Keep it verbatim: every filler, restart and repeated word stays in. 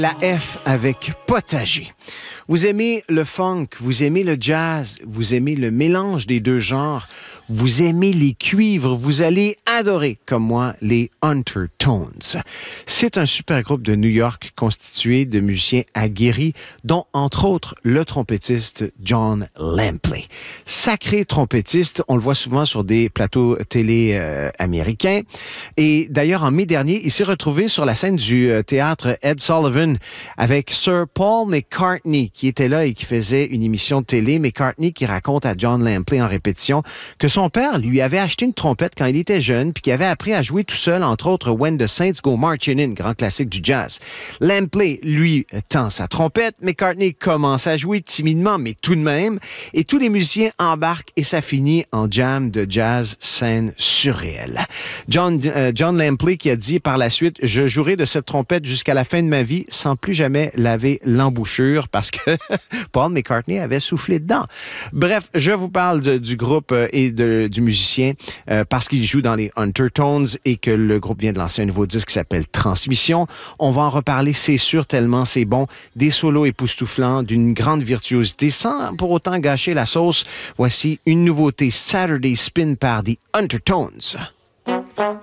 La F avec potager. Vous aimez le funk, vous aimez le jazz, vous aimez le mélange des deux genres, vous aimez les cuivres, vous allez adorer, comme moi, les Undertones. C'est un super groupe de New York constitué de musiciens aguerris, dont, entre autres, le trompettiste John Lampley. Sacré trompettiste, on le voit souvent sur des plateaux télé euh, américains. Et d'ailleurs, en mai dernier, il s'est retrouvé sur la scène du euh, théâtre Ed Sullivan avec Sir Paul McCartney, qui était là et qui faisait une émission de télé. McCartney qui raconte à John Lampley en répétition que son père lui avait acheté une trompette quand il était jeune, puis qu'il avait appris à jouer tout seul, entre autres When the Saints Go Marching In, grand classique du jazz. Lampley, lui, tend sa trompette. McCartney commence à jouer timidement, mais tout de même. Et tous les musiciens embarquent et ça finit en jam de jazz, scène surréelle. John, euh, John Lampley qui a dit par la suite « Je jouerai de cette trompette jusqu'à la fin de ma vie sans plus jamais laver l'embouchure parce que Paul McCartney avait soufflé dedans. » Bref, je vous parle de, du groupe euh, et de, du musicien euh, parce qu'il joue dans les Undertones et que le groupe vient de lancer un nouveau disque qui s'appelle Transmission. On va en reparler, c'est sûr, tellement c'est bon. Des solos époustouflants, d'une grande virtuosité, sans pour autant gâcher la sauce. Voici une nouveauté, Saturday Spin par The Undertones.